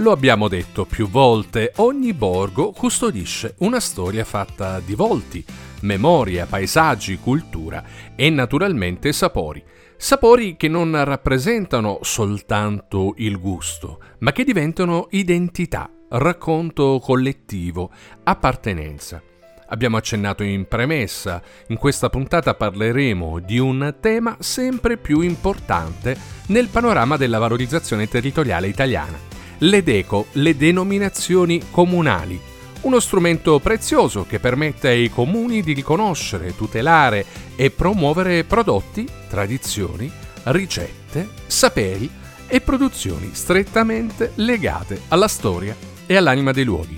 Lo abbiamo detto più volte, ogni borgo custodisce una storia fatta di volti, memoria, paesaggi, cultura e naturalmente sapori. Sapori che non rappresentano soltanto il gusto, ma che diventano identità, racconto collettivo, appartenenza. Abbiamo accennato in premessa, in questa puntata parleremo di un tema sempre più importante nel panorama della valorizzazione territoriale italiana: le DECO, le denominazioni comunali. Uno strumento prezioso che permette ai comuni di riconoscere, tutelare e promuovere prodotti, tradizioni, ricette, saperi e produzioni strettamente legate alla storia e all'anima dei luoghi.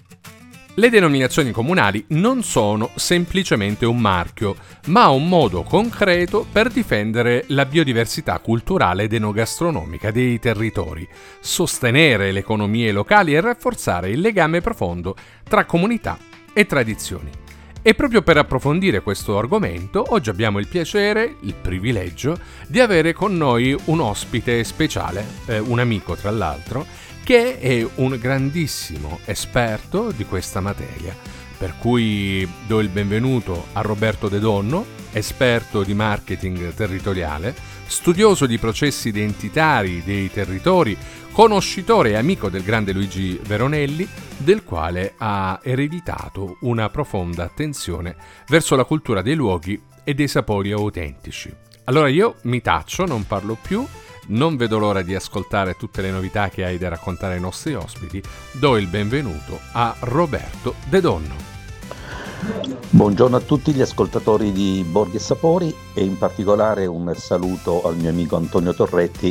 Le denominazioni comunali non sono semplicemente un marchio, ma un modo concreto per difendere la biodiversità culturale ed enogastronomica dei territori, sostenere le economie locali e rafforzare il legame profondo tra comunità e tradizioni. E proprio per approfondire questo argomento, oggi abbiamo il piacere, il privilegio, di avere con noi un ospite speciale, un amico tra l'altro, che è un grandissimo esperto di questa materia, per cui do il benvenuto a Roberto De Donno, esperto di marketing territoriale, studioso di processi identitari dei territori, conoscitore e amico del grande Luigi Veronelli, del quale ha ereditato una profonda attenzione verso la cultura dei luoghi e dei sapori autentici. Allora io mi taccio, non parlo più. Non vedo l'ora di ascoltare tutte le novità che hai da raccontare ai nostri ospiti. Do il benvenuto a Roberto De Donno. Buongiorno a tutti gli ascoltatori di Borghi e Sapori e in particolare un saluto al mio amico Antonio Torretti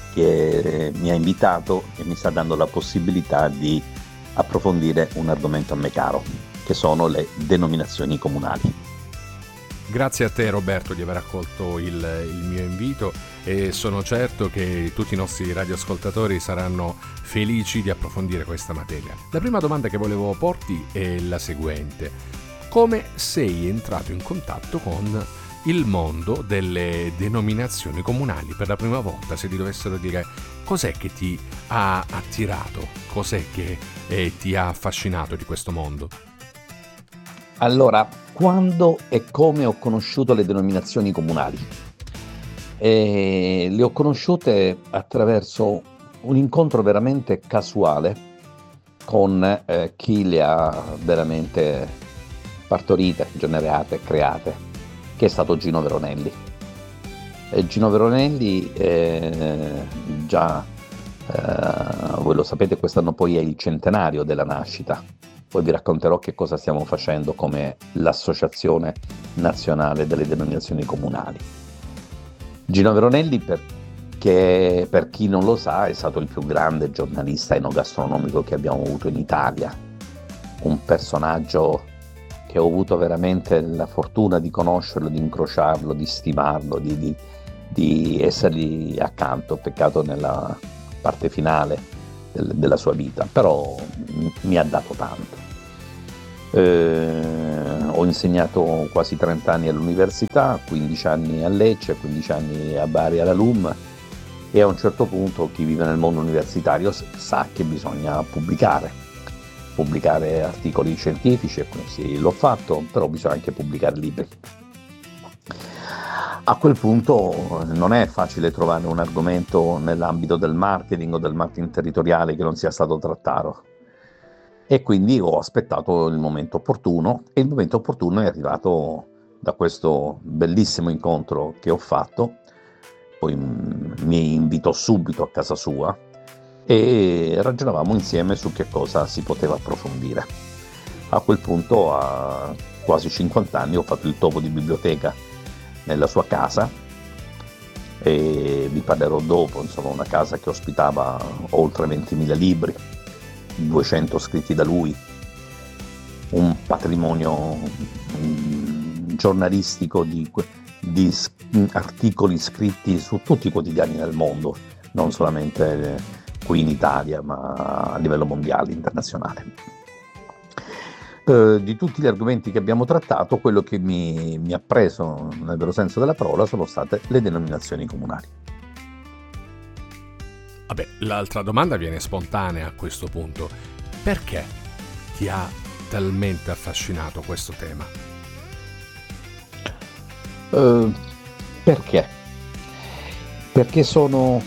che mi ha invitato e mi sta dando la possibilità di approfondire un argomento a me caro, che sono le denominazioni comunali. Grazie a te Roberto di aver accolto il mio invito e sono certo che tutti i nostri radioascoltatori saranno felici di approfondire questa materia. La prima domanda che volevo porti è la seguente: come sei entrato in contatto con il mondo delle denominazioni comunali per la prima volta? Se ti dovessero dire cos'è che ti ha attirato, cos'è che ti ha affascinato di questo mondo? Allora, quando e come ho conosciuto le denominazioni comunali? Le ho conosciute attraverso un incontro veramente casuale con chi le ha veramente partorite, generate, create, che è stato Gino Veronelli. Gino Veronelli, voi lo sapete, quest'anno poi è il centenario della nascita. Poi vi racconterò che cosa stiamo facendo come l'Associazione Nazionale delle Denominazioni Comunali. Gino Veronelli, perché per chi non lo sa, è stato il più grande giornalista enogastronomico che abbiamo avuto in Italia. Un personaggio che ho avuto veramente la fortuna di conoscerlo, di incrociarlo, di stimarlo, di essergli accanto. Peccato nella parte finale della sua vita, però mi ha dato tanto. Ho insegnato quasi 30 anni all'università, 15 anni a Lecce, 15 anni a Bari alla LUM, e a un certo punto chi vive nel mondo universitario sa che bisogna pubblicare articoli scientifici, e così l'ho fatto, però bisogna anche pubblicare libri. A quel punto non è facile trovare un argomento nell'ambito del marketing o del marketing territoriale che non sia stato trattato, e quindi ho aspettato il momento opportuno, e il momento opportuno è arrivato da questo bellissimo incontro che ho fatto. Poi mi invitò subito a casa sua e ragionavamo insieme su che cosa si poteva approfondire. A quel punto, a quasi 50 anni, ho fatto il topo di biblioteca nella sua casa, e vi parlerò dopo. Insomma, una casa che ospitava oltre 20.000 libri, 200 scritti da lui, un patrimonio giornalistico di articoli scritti su tutti i quotidiani del mondo, non solamente qui in Italia, ma a livello mondiale, internazionale. Di tutti gli argomenti che abbiamo trattato, quello che mi ha preso nel vero senso della parola sono state le denominazioni comunali. Vabbè, l'altra domanda viene spontanea a questo punto. Perché ti ha talmente affascinato questo tema? Perché? Perché sono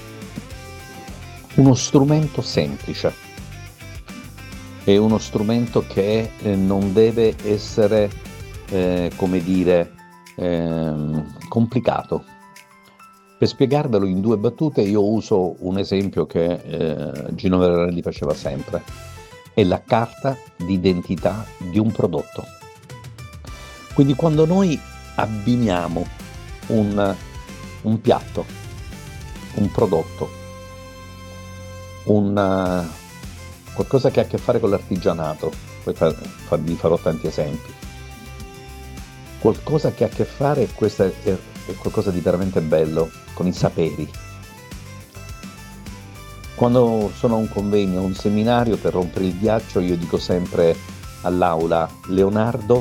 uno strumento semplice, è uno strumento che non deve essere, complicato. Per spiegarvelo in 2 battute io uso un esempio che Gino Verarelli faceva sempre, è la carta d'identità di un prodotto. Quindi quando noi abbiniamo un piatto, un prodotto, qualcosa che ha a che fare con l'artigianato, poi vi farò tanti esempi, qualcosa che ha a che fare, questo è qualcosa di veramente bello, con i saperi. Quando sono a un convegno, a un seminario, per rompere il ghiaccio, io dico sempre all'aula Leonardo,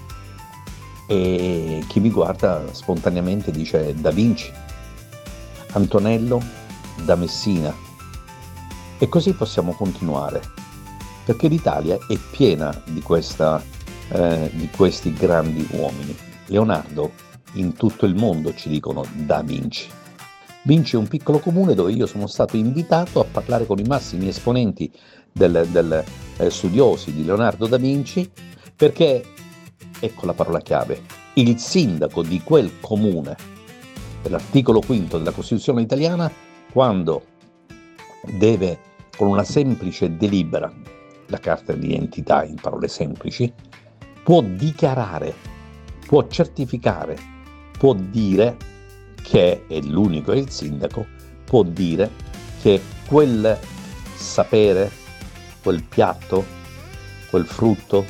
e chi mi guarda spontaneamente dice Da Vinci, Antonello da Messina, e così possiamo continuare, perché l'Italia è piena di questi grandi uomini. Leonardo, in tutto il mondo ci dicono Da Vinci. Vinci è un piccolo comune dove io sono stato invitato a parlare con i massimi esponenti studiosi di Leonardo da Vinci, perché, ecco la parola chiave, il sindaco di quel comune, dell'articolo 5 della Costituzione italiana, quando deve, con una semplice delibera, la carta di identità in parole semplici, può dichiarare, può certificare, può dire che è l'unico, è il sindaco, può dire che quel sapere, quel piatto, quel frutto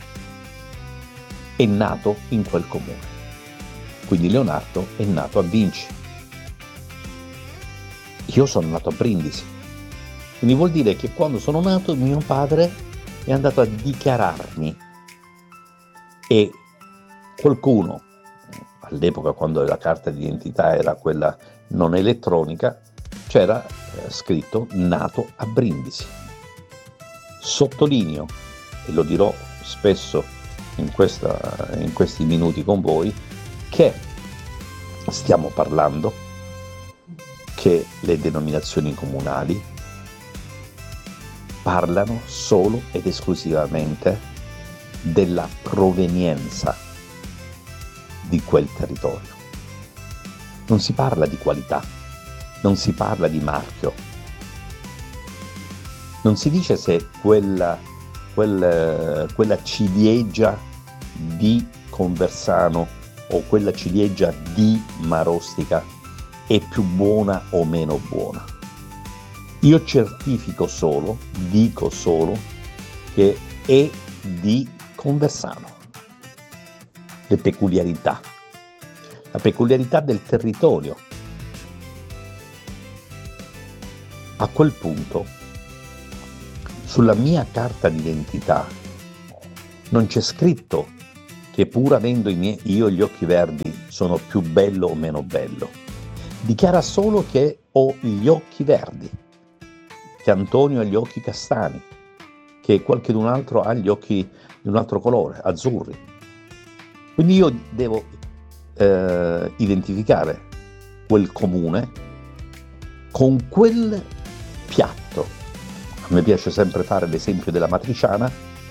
è nato in quel comune. Quindi Leonardo è nato a Vinci. Io sono nato a Brindisi. Quindi vuol dire che quando sono nato mio padre è andato a dichiararmi, e qualcuno, all'epoca quando la carta d'identità era quella non elettronica, c'era scritto nato a Brindisi. Sottolineo, e lo dirò spesso in questi minuti con voi, che stiamo parlando che le denominazioni comunali parlano solo ed esclusivamente della provenienza di quel territorio. Non si parla di qualità, non si parla di marchio, non si dice se quella ciliegia di Conversano o quella ciliegia di Marostica è più buona o meno buona. Io certifico solo, dico solo che è di Conversano. Le peculiarità, la peculiarità del territorio. A quel punto, sulla mia carta d'identità non c'è scritto che pur avendo io gli occhi verdi sono più bello o meno bello. Dichiara solo che ho gli occhi verdi, che Antonio ha gli occhi castani, che qualcun altro ha gli occhi di un altro colore, azzurri. Quindi io devo identificare quel comune con quel piatto. A me piace sempre fare l'esempio della matriciana.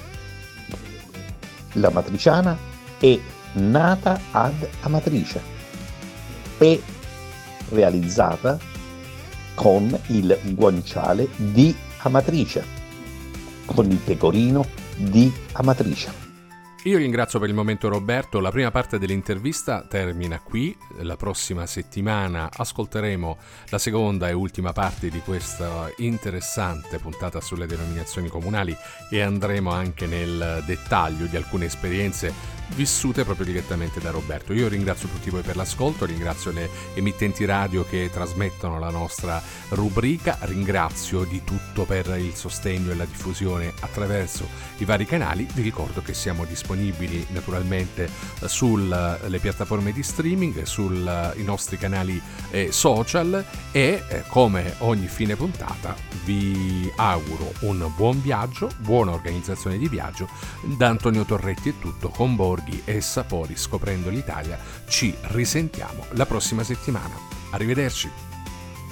La matriciana è nata ad Amatrice, è realizzata con il guanciale di Amatrice, con il pecorino di Amatrice. Io ringrazio per il momento Roberto, la prima parte dell'intervista termina qui, la prossima settimana ascolteremo la seconda e ultima parte di questa interessante puntata sulle denominazioni comunali e andremo anche nel dettaglio di alcune esperienze vissute proprio direttamente da Roberto. Io ringrazio tutti voi per l'ascolto, ringrazio le emittenti radio che trasmettono la nostra rubrica, ringrazio di tutto per il sostegno e la diffusione attraverso i vari canali. Vi ricordo che siamo disponibili naturalmente sulle piattaforme di streaming, sui nostri canali social e come ogni fine puntata vi auguro un buon viaggio, buona organizzazione di viaggio. Da Antonio Torretti è tutto, con Borghi e Sapori scoprendo l'Italia ci risentiamo la prossima settimana. Arrivederci.